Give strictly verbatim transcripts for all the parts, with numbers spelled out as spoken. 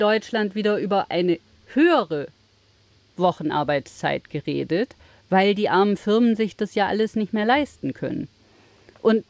Deutschland wieder über eine höhere Wochenarbeitszeit geredet, weil die armen Firmen sich das ja alles nicht mehr leisten können. Und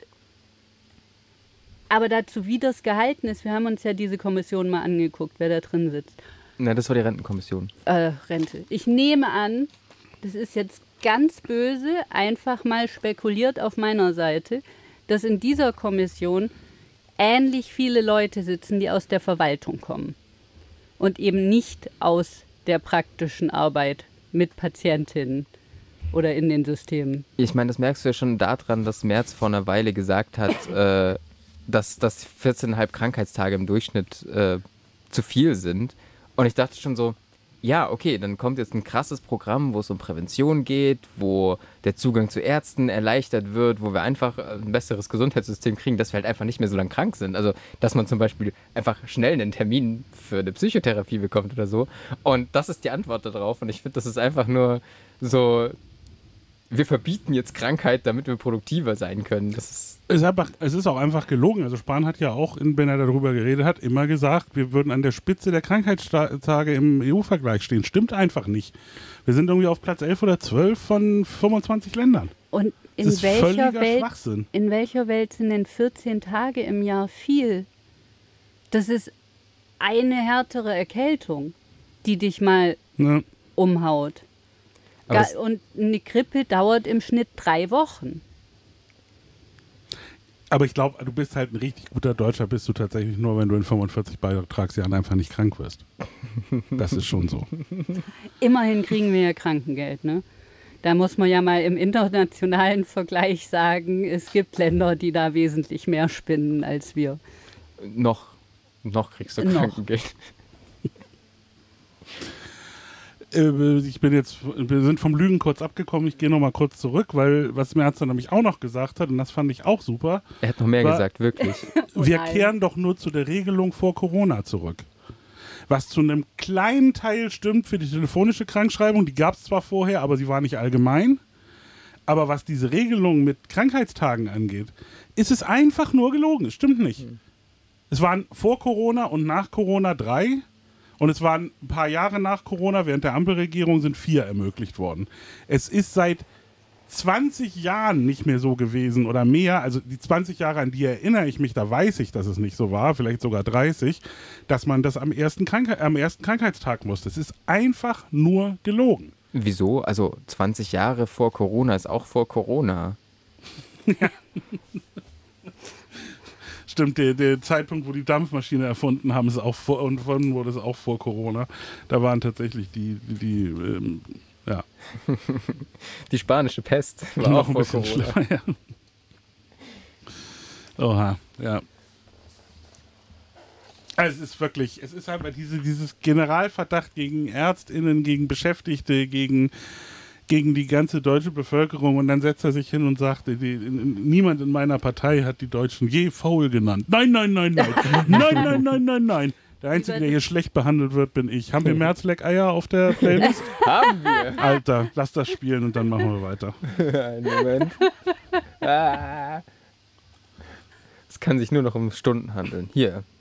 aber dazu, wie das gehalten ist, wir haben uns ja diese Kommission mal angeguckt, wer da drin sitzt. Na, das war die Rentenkommission. Äh, Rente. Ich nehme an, das ist jetzt ganz böse, einfach mal spekuliert auf meiner Seite, dass in dieser Kommission ähnlich viele Leute sitzen, die aus der Verwaltung kommen und eben nicht aus der praktischen Arbeit mit Patientinnen oder in den Systemen. Ich meine, das merkst du ja schon daran, dass Merz vor einer Weile gesagt hat, äh, dass, dass vierzehn Komma fünf Krankheitstage im Durchschnitt äh, zu viel sind. Und ich dachte schon so, ja, okay, dann kommt jetzt ein krasses Programm, wo es um Prävention geht, wo der Zugang zu Ärzten erleichtert wird, wo wir einfach ein besseres Gesundheitssystem kriegen, dass wir halt einfach nicht mehr so lange krank sind. Also, dass man zum Beispiel einfach schnell einen Termin für eine Psychotherapie bekommt oder so. Und das ist die Antwort darauf. Und ich finde, das ist einfach nur so, wir verbieten jetzt Krankheit, damit wir produktiver sein können. Das ist Es ist, einfach, es ist auch einfach gelogen. Also Spahn hat ja auch, wenn er darüber geredet hat, immer gesagt, wir würden an der Spitze der Krankheitstage im E U-Vergleich stehen. Stimmt einfach nicht. Wir sind irgendwie auf Platz elf oder zwölf von fünfundzwanzig Ländern. Und in das ist welcher völliger Welt, Schwachsinn. in welcher Welt sind denn vierzehn Tage im Jahr viel? Das ist eine härtere Erkältung, die dich mal Ne? umhaut. Aber Ga- Und eine Grippe dauert im Schnitt drei Wochen. Aber ich glaube, du bist halt ein richtig guter Deutscher, bist du tatsächlich nur, wenn du in fünfundvierzig Beitragsjahren einfach nicht krank wirst. Das ist schon so. Immerhin kriegen wir ja Krankengeld, ne? Da muss man ja mal im internationalen Vergleich sagen, es gibt Länder, die da wesentlich mehr spinnen als wir. noch, noch kriegst du Noch. Krankengeld. Äh, Ich bin jetzt, wir sind vom Lügen kurz abgekommen, ich gehe nochmal kurz zurück, weil was Merz dann nämlich auch noch gesagt hat, und das fand ich auch super, Er hat noch mehr War- gesagt, wirklich. Oh wir nein. kehren doch nur zu der Regelung vor Corona zurück. Was zu einem kleinen Teil stimmt für die telefonische Krankschreibung, die gab es zwar vorher, aber sie war nicht allgemein. Aber was diese Regelung mit Krankheitstagen angeht, ist es einfach nur gelogen. Es stimmt nicht. Es waren vor Corona und nach Corona drei. Und es waren ein paar Jahre nach Corona, während der Ampelregierung sind vier ermöglicht worden. Es ist seit zwanzig Jahren nicht mehr so gewesen oder mehr, also die zwanzig Jahre, an die erinnere ich mich, da weiß ich, dass es nicht so war, vielleicht sogar dreißig, dass man das am ersten, Krankheit, am ersten Krankheitstag musste. Es ist einfach nur gelogen. Wieso? Also zwanzig Jahre vor Corona ist auch vor Corona. Stimmt, der, der Zeitpunkt, wo die Dampfmaschine erfunden haben, ist auch vor, und von wurde es auch vor Corona. Da waren tatsächlich die, die, die ähm, ja, Die spanische Pest war noch auch ein vor bisschen Corona. schlimmer. Ja. Oha, ja. Also es ist wirklich, es ist einfach diese, dieses Generalverdacht gegen ÄrztInnen, gegen Beschäftigte, gegen, gegen die ganze deutsche Bevölkerung, und dann setzt er sich hin und sagt, die, die, niemand in meiner Partei hat die Deutschen je faul genannt. Nein, nein, nein, nein, nein, nein, nein, nein, nein. Der Einzige, der hier schlecht behandelt wird, bin ich. Haben wir Märzleck-Eier auf der Playlist? Haben wir. Alter, lass das spielen und dann machen wir weiter. Einen Moment. Ah. Es kann sich nur noch um Stunden handeln. Hier.